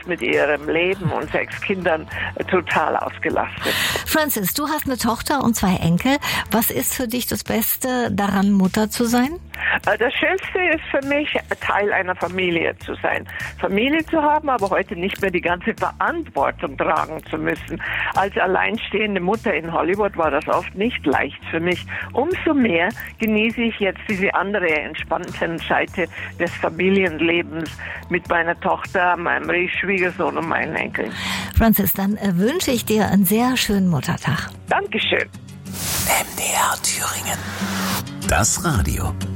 ist mit ihrem Leben und 6 Kindern total ausgelastet. Frances, du hast eine Tochter und 2 Enkel. Was ist für dich das Beste daran, Mutter zu sein? Das Schönste ist für mich, Teil einer Familie zu sein. Familie zu haben, aber heute nicht mehr die ganze Verantwortung tragen zu müssen. Als alleinstehende Mutter in Hollywood war das oft nicht leicht für mich. Umso mehr genieße ich jetzt diese andere entspannte Seite des Familienlebens mit meiner Tochter, meinem Schwiegersohn und meinen Enkeln. Frances, dann wünsche ich dir einen sehr schönen Muttertag. Dankeschön. MDR Thüringen. Das Radio.